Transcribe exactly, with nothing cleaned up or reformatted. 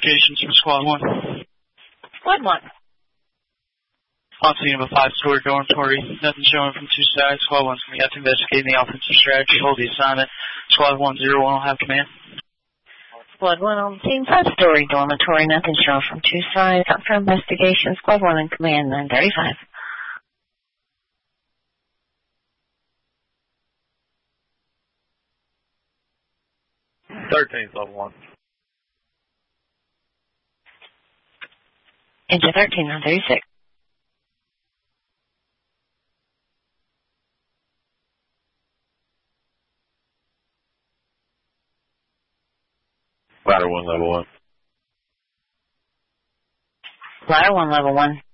investigations from Squad one. Squad one. On scene of a five-story dormitory. Nothing showing from two sides. Squad one's going to have to investigate the offensive strategy. Hold the assignment. Squad one zero one will have command. Squad one on scene, five-story dormitory. Nothing showing from two sides. Out for investigation. Squad one in command, nine thirty-five. thirteen's level one. Into thirteen, nine thirty-six. Ladder one, level one. Ladder one, level one.